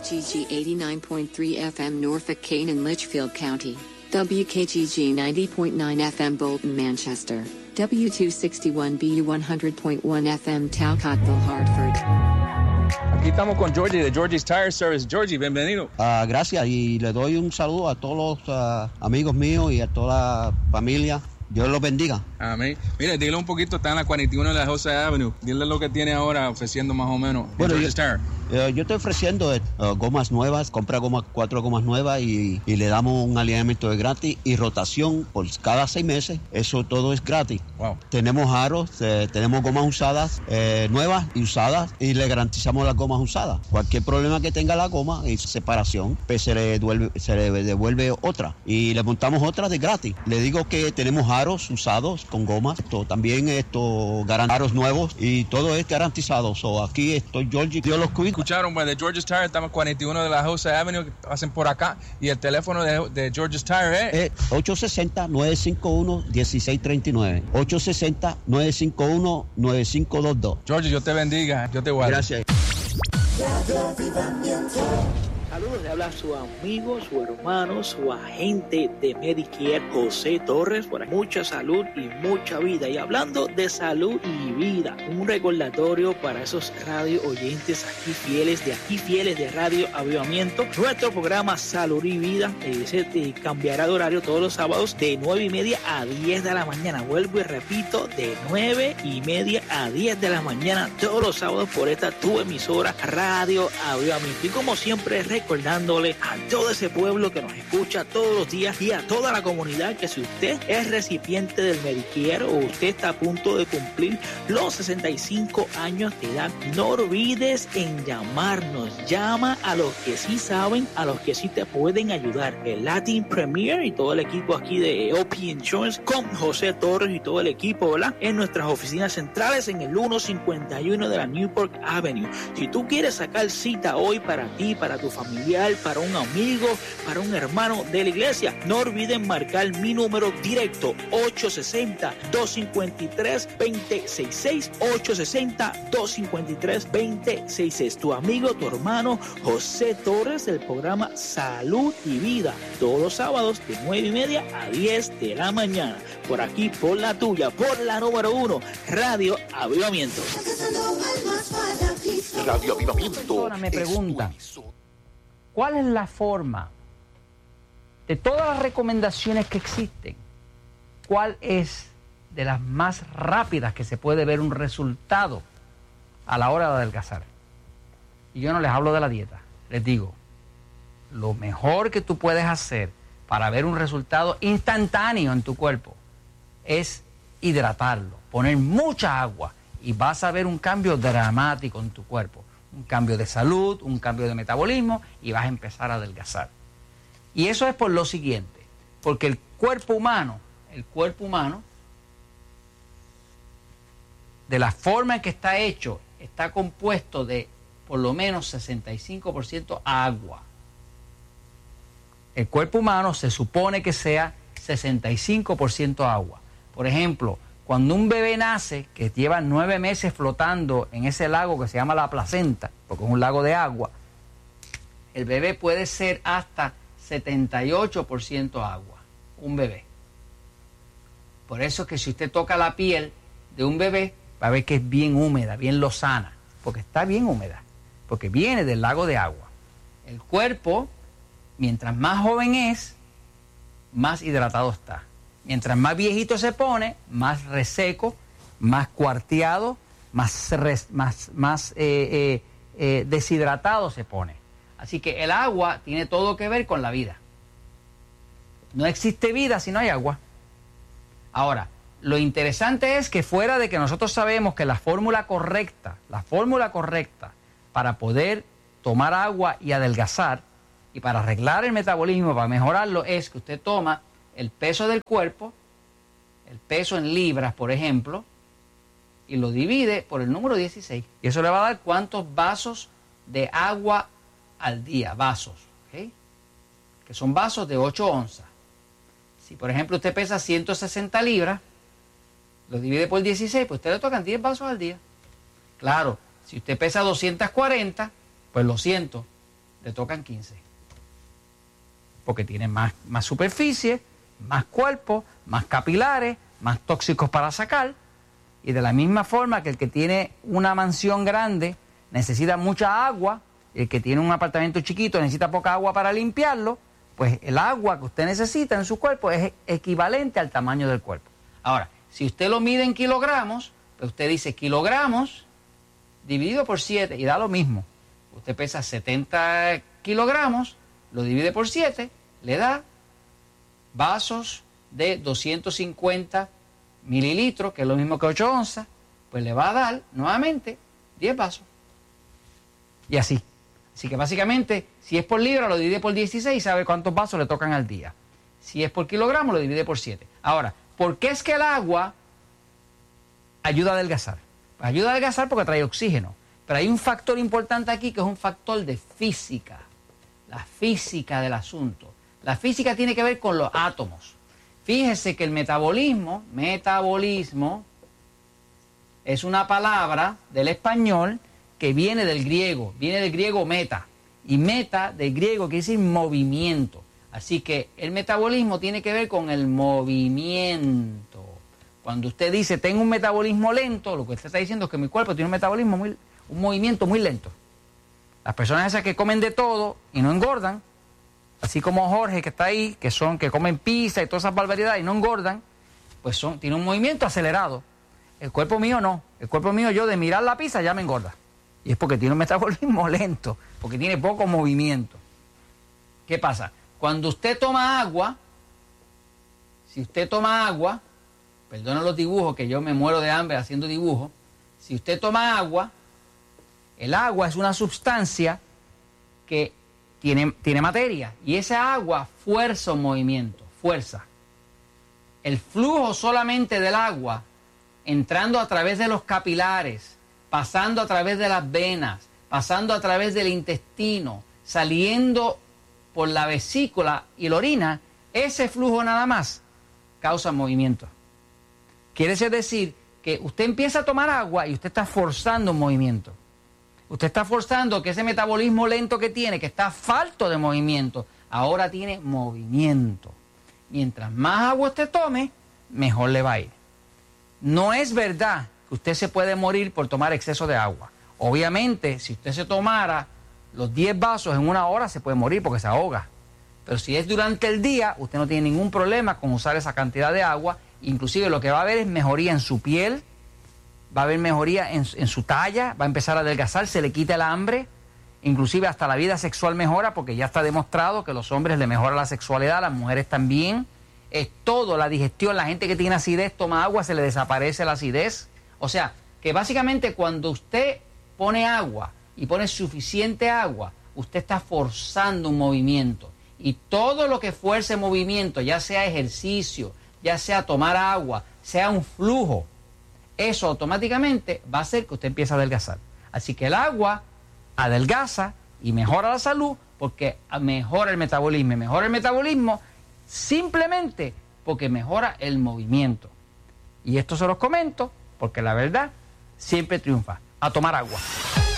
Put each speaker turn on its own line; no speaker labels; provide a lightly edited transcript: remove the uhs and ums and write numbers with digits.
WKGG 89.3 FM Norfolk, Kane and Litchfield County. WKGG 90.9 FM Bolton, Manchester. W261BU 100.1 FM Talcottville, Hartford.
Aquí estamos con Georgie de Georgie's Tire Service. Georgie, bienvenido.
Gracias, y le doy un saludo a todos los amigos míos y a toda la familia. Dios los bendiga.
Amén. Mire, dile un poquito, está en la 41 de la Jose Avenue. Dile lo que tiene ahora ofreciendo más o menos.
Bueno,
Georgie's Tire.
Yo estoy ofreciendo gomas nuevas, compra 4 gomas nuevas y le damos un alineamiento de gratis y rotación por cada 6 meses. Eso todo es gratis.
Wow.
Tenemos aros, tenemos gomas usadas, nuevas y usadas, y le garantizamos las gomas usadas. Cualquier problema que tenga la goma y separación, pues se le devuelve otra y le montamos otra de gratis. Le digo que tenemos aros usados con gomas, también aros nuevos y todo es garantizado. Aquí estoy, Georgie, Dios los cuida.
Escucharon, pues, de Georgie's Tire, estamos 41 de la Jose Avenue, que pasen por acá, y el teléfono de Georgie's Tire es
860-951-1639. 860-951-9522.
Georgie, yo te bendiga, yo te guardo.
Gracias.
Saludos, le habla su amigo, su hermano, su agente de Medicare, José Torres. Por ahí, mucha salud y mucha vida. Y hablando de salud y vida, un recordatorio para esos radio oyentes fieles de Radio Avivamiento. Nuestro programa Salud y Vida cambiará de horario todos los sábados de 9:30 a 10 de la mañana. Vuelvo y repito, de 9:30 a 10 de la mañana todos los sábados por esta tu emisora Radio Avivamiento. Y como siempre, recordándole a todo ese pueblo que nos escucha todos los días y a toda la comunidad que si usted es recipiente del Medicare o usted está a punto de cumplir los 65 años de edad, no olvides en llamarnos. Llama a los que sí saben, a los que sí te pueden ayudar. El Latin Premier y todo el equipo aquí de OP Insurance con José Torres y todo el equipo, ¿verdad? En nuestras oficinas centrales en el 151 de la Newport Avenue. Si tú quieres sacar cita hoy para ti, para tu familia, para un amigo, para un hermano de la iglesia, no olviden marcar mi número directo 860-253-2066, 860-253-2066. Tu amigo, tu hermano José Torres del programa Salud y Vida, todos los sábados de 9:30 a 10 de la mañana, por aquí, por la tuya, por la número 1, Radio Avivamiento.
Radio Avivamiento.
Ahora me pregunta, ¿cuál es la forma de todas las recomendaciones que existen? ¿Cuál es de las más rápidas que se puede ver un resultado a la hora de adelgazar? Y yo no les hablo de la dieta, les digo, lo mejor que tú puedes hacer para ver un resultado instantáneo en tu cuerpo es hidratarlo, poner mucha agua y vas a ver un cambio dramático en tu cuerpo. Un cambio de salud, un cambio de metabolismo y vas a empezar a adelgazar. Y eso es por lo siguiente, porque el cuerpo humano, de la forma en que está hecho, está compuesto de por lo menos 65% agua. El cuerpo humano se supone que sea 65% agua. Por ejemplo, cuando un bebé nace, que lleva 9 meses flotando en ese lago que se llama la placenta, porque es un lago de agua, el bebé puede ser hasta 78% agua, un bebé. Por eso es que si usted toca la piel de un bebé, va a ver que es bien húmeda, bien lozana, porque está bien húmeda, porque viene del lago de agua. El cuerpo, mientras más joven es, más hidratado está. Mientras más viejito se pone, más reseco, más cuarteado, más deshidratado se pone. Así que el agua tiene todo que ver con la vida. No existe vida si no hay agua. Ahora, lo interesante es que fuera de que nosotros sabemos que la fórmula correcta para poder tomar agua y adelgazar y para arreglar el metabolismo, para mejorarlo, es que usted toma el peso del cuerpo, el peso en libras, por ejemplo, y lo divide por el número 16. Y eso le va a dar cuántos vasos de agua al día, vasos, ¿ok? Que son vasos de 8 onzas. Si, por ejemplo, usted pesa 160 libras, lo divide por 16, pues usted le tocan 10 vasos al día. Claro, si usted pesa 240, pues lo siento, le tocan 15. Porque tiene más superficie, más cuerpo, más capilares, más tóxicos para sacar. Y de la misma forma que el que tiene una mansión grande necesita mucha agua, el que tiene un apartamento chiquito necesita poca agua para limpiarlo, pues el agua que usted necesita en su cuerpo es equivalente al tamaño del cuerpo. Ahora, si usted lo mide en kilogramos, pues usted dice kilogramos dividido por 7 y da lo mismo. Usted pesa 70 kilogramos, lo divide por 7, le da vasos de 250 mililitros, que es lo mismo que 8 onzas, pues le va a dar nuevamente 10 vasos. Y así. Así que básicamente, si es por libra, lo divide por 16 y sabe cuántos vasos le tocan al día. Si es por kilogramo, lo divide por 7. Ahora, ¿por qué es que el agua ayuda a adelgazar? Pues ayuda a adelgazar porque trae oxígeno. Pero hay un factor importante aquí que es un factor de física. La física del asunto. La física tiene que ver con los átomos. Fíjese que el metabolismo es una palabra del español que viene del griego meta. Y meta del griego quiere decir movimiento. Así que el metabolismo tiene que ver con el movimiento. Cuando usted dice, tengo un metabolismo lento, lo que usted está diciendo es que mi cuerpo tiene un movimiento muy lento. Las personas esas que comen de todo y no engordan, así como Jorge que está ahí, que comen pizza y todas esas barbaridades y no engordan, pues tienen un movimiento acelerado. El cuerpo mío no. El cuerpo mío, yo de mirar la pizza ya me engorda. Y es porque tiene un metabolismo lento, porque tiene poco movimiento. ¿Qué pasa? Cuando usted toma agua, si usted toma agua, perdona los dibujos, que yo me muero de hambre haciendo dibujos, si usted toma agua, el agua es una sustancia que tiene materia, y esa agua fuerza un movimiento, fuerza. El flujo solamente del agua, entrando a través de los capilares, pasando a través de las venas, pasando a través del intestino, saliendo por la vesícula y la orina, ese flujo nada más causa movimiento. Quiere decir que usted empieza a tomar agua y usted está forzando un movimiento. Usted está forzando que ese metabolismo lento que tiene, que está falto de movimiento, ahora tiene movimiento. Mientras más agua usted tome, mejor le va a ir. No es verdad que usted se puede morir por tomar exceso de agua. Obviamente, si usted se tomara los 10 vasos en una hora, se puede morir porque se ahoga. Pero si es durante el día, usted no tiene ningún problema con usar esa cantidad de agua. Inclusive lo que va a haber es mejoría en su piel, va a haber mejoría en su talla, va a empezar a adelgazar, se le quita el hambre, inclusive hasta la vida sexual mejora, porque ya está demostrado que a los hombres le mejora la sexualidad, a las mujeres también. Es todo, la digestión, la gente que tiene acidez toma agua, se le desaparece la acidez. O sea, que básicamente cuando usted pone agua y pone suficiente agua, usted está forzando un movimiento. Y todo lo que fuerce movimiento, ya sea ejercicio, ya sea tomar agua, sea un flujo, eso automáticamente va a hacer que usted empiece a adelgazar. Así que el agua adelgaza y mejora la salud porque mejora el metabolismo. Y mejora el metabolismo simplemente porque mejora el movimiento. Y esto se los comento porque la verdad siempre triunfa. A tomar agua.